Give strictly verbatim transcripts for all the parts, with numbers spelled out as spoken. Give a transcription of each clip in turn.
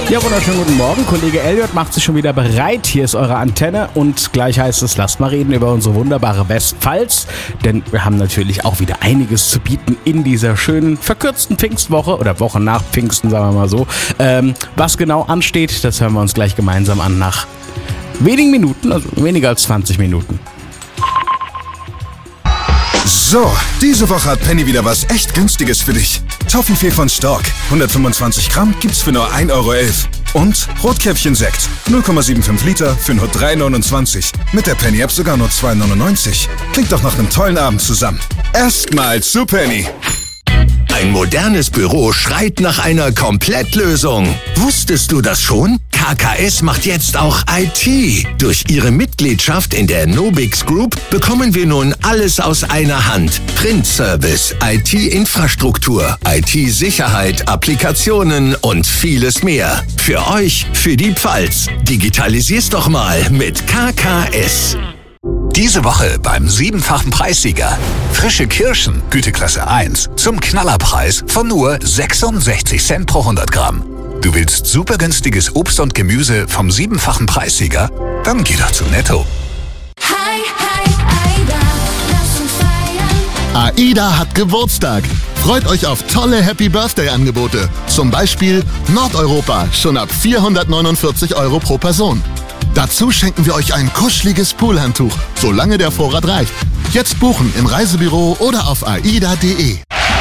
Ja, wunderschönen guten Morgen. Kollege Elliot macht sich schon wieder bereit. Hier ist eure Antenne und gleich heißt es, lasst mal reden über unsere wunderbare Westpfalz. Denn wir haben natürlich auch wieder einiges zu bieten in dieser schönen, verkürzten Pfingstwoche oder Woche nach Pfingsten, sagen wir mal so. Ähm, was genau ansteht, das hören wir uns gleich gemeinsam an nach wenigen Minuten, also weniger als zwanzig Minuten. So, diese Woche hat Penny wieder was echt Günstiges für dich. Toffifee von Stork, hundertfünfundzwanzig Gramm, gibt's für nur ein Euro elf. Und Rotkäppchen-Sekt, null Komma fünfundsiebzig Liter für nur drei neunundzwanzig. Mit der Penny-App sogar nur zwei neunundneunzig. Klingt doch nach einem tollen Abend zusammen. Erstmal zu Penny. Ein modernes Büro schreit nach einer Komplettlösung. Wusstest du das schon? K K S macht jetzt auch I T. Durch ihre Mitgliedschaft in der Nobix Group bekommen wir nun alles aus einer Hand. Printservice, I T-Infrastruktur, I T-Sicherheit, Applikationen und vieles mehr. Für euch, für die Pfalz. Digitalisier's doch mal mit K K S. Diese Woche beim siebenfachen Preissieger. Frische Kirschen, Güteklasse eins, zum Knallerpreis von nur sechsundsechzig Cent pro hundert Gramm. Du willst super günstiges Obst und Gemüse vom siebenfachen Preissieger? Dann geh doch zu Netto. Hi, hi, Aida, lass uns feiern. AIDA hat Geburtstag. Freut euch auf tolle Happy Birthday Angebote. Zum Beispiel Nordeuropa, schon ab vierhundertneunundvierzig Euro pro Person. Dazu schenken wir euch ein kuscheliges Poolhandtuch, solange der Vorrat reicht. Jetzt buchen im Reisebüro oder auf aida punkt de.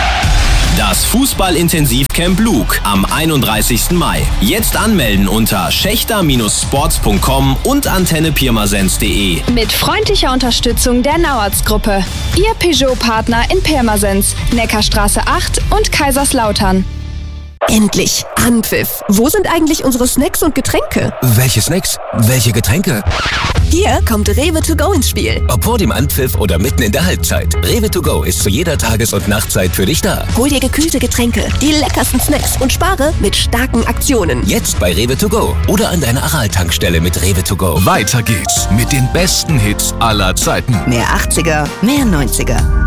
Das Fußball-Intensivcamp Luq am einunddreißigsten Mai. Jetzt anmelden unter schächter Sports punkt com und antenne pirmasens punkt de. Mit freundlicher Unterstützung der Nauerts-Gruppe. Ihr Peugeot-Partner in Pirmasens, Neckarstraße acht und Kaiserslautern. Endlich! Anpfiff! Wo sind eigentlich unsere Snacks und Getränke? Welche Snacks? Welche Getränke? Hier kommt Rewe to go ins Spiel. Ob vor dem Anpfiff oder mitten in der Halbzeit. Rewe to go ist zu jeder Tages- und Nachtzeit für dich da. Hol dir gekühlte Getränke, die leckersten Snacks und spare mit starken Aktionen. Jetzt bei Rewe to go oder an deiner Aral-Tankstelle mit Rewe to go. Weiter geht's mit den besten Hits aller Zeiten. Mehr achtziger, mehr neunziger.